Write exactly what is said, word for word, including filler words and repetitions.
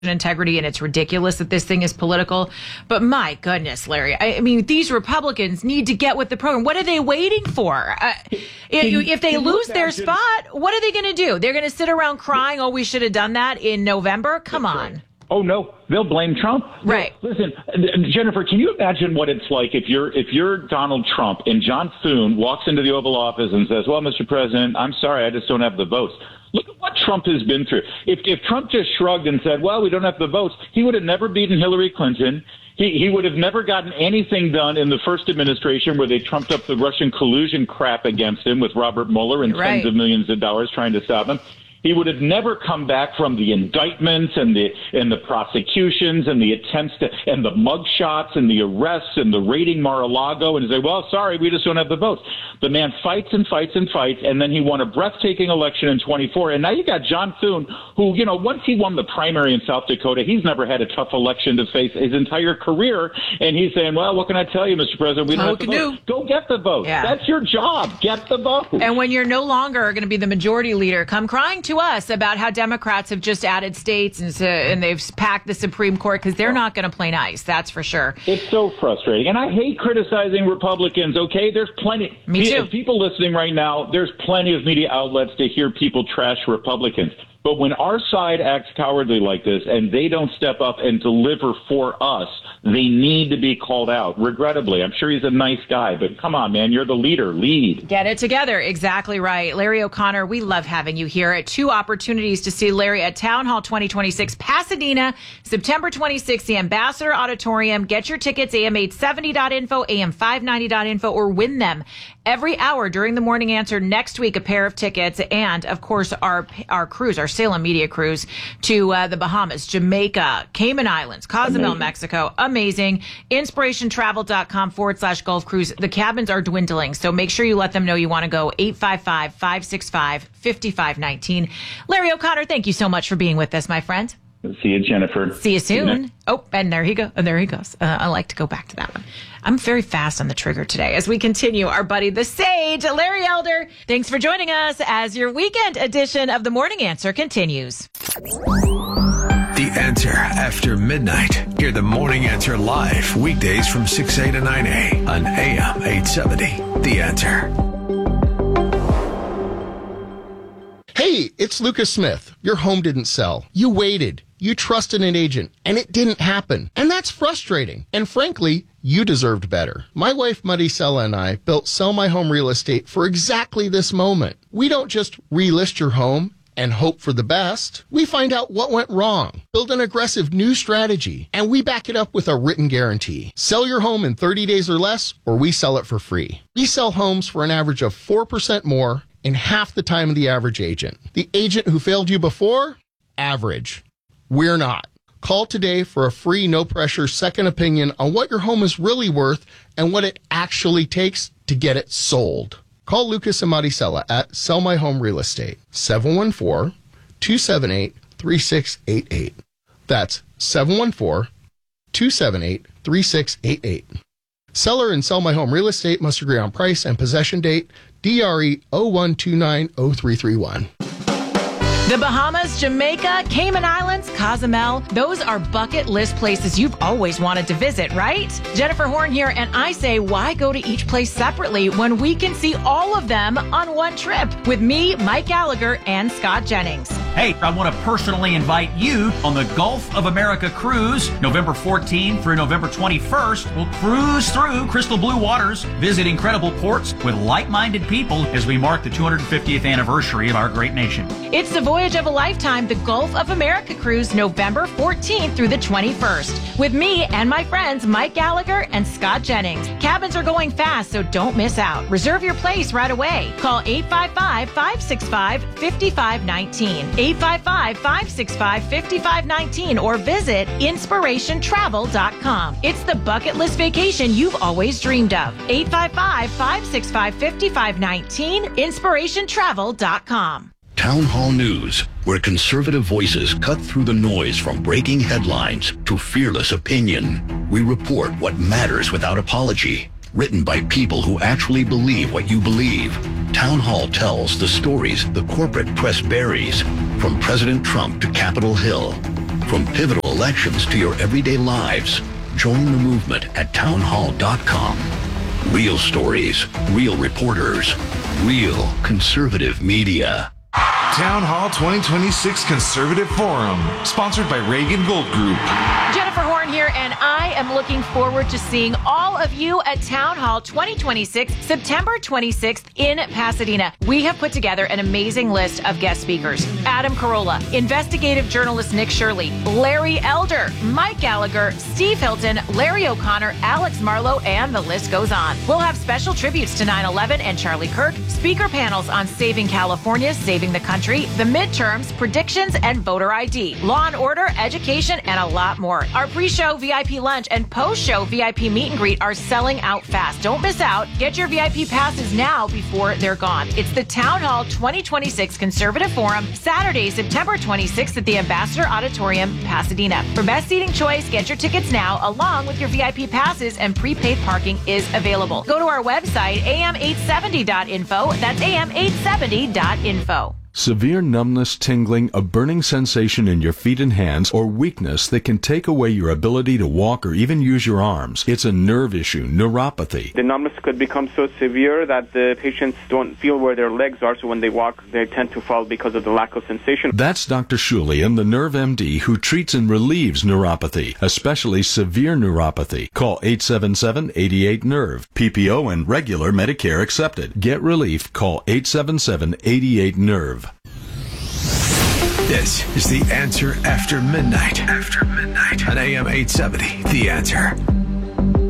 integrity, and it's ridiculous that this thing is political. But my goodness, Larry, I, I mean, these Republicans need to get with the program. What are they waiting for? Uh, if, if they lose their spot, what are they going to do? They're going to sit around crying, oh, we should have done that in November? Come That's on. Right. Oh, no, they'll blame Trump. Right. No, listen, Jennifer, can you imagine what it's like if you're if you're Donald Trump and John Thune walks into the Oval Office and says, well, Mister President, I'm sorry, I just don't have the votes. Look at what Trump has been through. If, if Trump just shrugged and said, well, we don't have the votes, he would have never beaten Hillary Clinton. He, he would have never gotten anything done in the first administration where they trumped up the Russian collusion crap against him with Robert Mueller and right. tens of millions of dollars trying to stop him. He would have never come back from the indictments and the and the prosecutions and the attempts to and the mugshots and the arrests and the raiding Mar-a-Lago and say, well, sorry, we just don't have the votes. The man fights and fights and fights, and then he won a breathtaking election in twenty-four. And now you got John Thune, who, you know, once he won the primary in South Dakota, he's never had a tough election to face his entire career. And he's saying, well, what can I tell you, Mister President? We don't have the vote. Go get the vote. Yeah. That's your job. Get the vote. And when you're no longer going to be the majority leader, come crying to us about how Democrats have just added states and, uh, and they've packed the Supreme Court, because they're not going to play nice. That's for sure. It's so frustrating. And I hate criticizing Republicans, okay? There's plenty. Me too. People listening right now, there's plenty of media outlets to hear people trash Republicans. But when our side acts cowardly like this and they don't step up and deliver for us, they need to be called out. Regrettably, I'm sure he's a nice guy, but come on, man, you're the leader. Lead. Get it together. Exactly right. Larry O'Connor, we love having you here. Two opportunities to see Larry at Town Hall twenty twenty-six, Pasadena, September twenty-sixth, the Ambassador Auditorium. Get your tickets, A M eight seventy dot info, A M five ninety dot info, or win them every hour during the Morning Answer next week, a pair of tickets. And, of course, our our cruise, our Salem Media Cruise to uh, the Bahamas, Jamaica, Cayman Islands, Cozumel, Amazing. Mexico. Amazing. Inspirationtravel.com forward slash Gulf Cruise. The cabins are dwindling, so make sure you let them know you want to go. eight five five, five six five, five five one nine. Larry O'Connor, thank you so much for being with us, my friend. See you, Jennifer. See you soon. See oh, and there he go. And there he goes. Uh, I like to go back to that one. I'm very fast on the trigger today as we continue our buddy, the Sage, Larry Elder. Thanks for joining us as your weekend edition of The Morning Answer continues. The Answer after midnight. Hear The Morning Answer live weekdays from six A to nine A on A M eight seventy. The Answer. Hey, it's Lucas Smith. Your home didn't sell. You waited. You trusted an agent, and it didn't happen. And that's frustrating. And frankly, you deserved better. My wife, Maricela, and I built Sell My Home Real Estate for exactly this moment. We don't just relist your home and hope for the best. We find out what went wrong, build an aggressive new strategy, and we back it up with a written guarantee. Sell your home in thirty days or less, or we sell it for free. We sell homes for an average of four percent more in half the time of the average agent. The agent who failed you before? Average. We're not. Call today for a free, no-pressure second opinion on what your home is really worth and what it actually takes to get it sold. Call Lucas and Maricela at Sell My Home Real Estate, seven one four, two seven eight, three six eight eight. That's seven one four, two seven eight, three six eight eight. Seller and Sell My Home Real Estate must agree on price and possession date. D R E zero one two nine zero three three one. The Bahamas, Jamaica, Cayman Islands, Cozumel, those are bucket list places you've always wanted to visit, right? Jennifer Horn here, and I say, why go to each place separately when we can see all of them on one trip with me, Mike Gallagher, and Scott Jennings? Hey, I want to personally invite you on the Gulf of America cruise, November fourteenth through November twenty-first. We'll cruise through crystal blue waters, visit incredible ports with like-minded people as we mark the two hundred fiftieth anniversary of our great nation. It's the voyage of a lifetime, the Gulf of America cruise, November fourteenth through the twenty-first, with me and my friends Mike Gallagher and Scott Jennings. Cabins are going fast, so don't miss out. Reserve your place right away. Call eight five five, five six five, five five one nine, eight five five, five six five, five five one nine, or visit inspiration travel dot com. It's the bucket list vacation you've always dreamed of. eight five five, five six five, five five one nine, inspiration travel dot com. Town Hall News, where conservative voices cut through the noise from breaking headlines to fearless opinion. We report what matters without apology. Written by people who actually believe what you believe. Town Hall tells the stories the corporate press buries, from President Trump to Capitol Hill. From pivotal elections to your everyday lives, join the movement at townhall dot com. Real stories, real reporters, real conservative media. Town Hall twenty twenty-six Conservative Forum, sponsored by Reagan Gold Group. Jennifer Horn here, and I am looking forward to seeing all of you at Town Hall twenty twenty-six, September twenty-sixth in Pasadena. We have put together an amazing list of guest speakers. Adam Carolla, investigative journalist Nick Shirley, Larry Elder, Mike Gallagher, Steve Hilton, Larry O'Connor, Alex Marlowe, and the list goes on. We'll have special tributes to nine eleven and Charlie Kirk, speaker panels on saving California, saving the country, the midterms, predictions, and voter I D, law and order, education, and a lot more. Our pre-show V I P lunch and post-show V I P meet and greet are selling out fast. Don't miss out. Get your V I P passes now before they're gone. It's the Town Hall twenty twenty-six Conservative Forum, Saturday, September twenty-sixth at the Ambassador Auditorium, Pasadena. For best seating choice, get your tickets now, along with your V I P passes, and prepaid parking is available. Go to our website, A M eight seventy dot info. That's A M eight seventy dot info. Severe numbness, tingling, a burning sensation in your feet and hands, or weakness that can take away your ability to walk or even use your arms. It's a nerve issue, neuropathy. The numbness could become so severe that the patients don't feel where their legs are, so when they walk, they tend to fall because of the lack of sensation. That's Doctor Shulian, the Nerve M D, who treats and relieves neuropathy, especially severe neuropathy. Call eight seven seven, eight eight, nerve. P P O and regular Medicare accepted. Get relief. Call eight seven seven, eight eight, nerve. This is The Answer After Midnight. After Midnight on A M eight seventy. The Answer.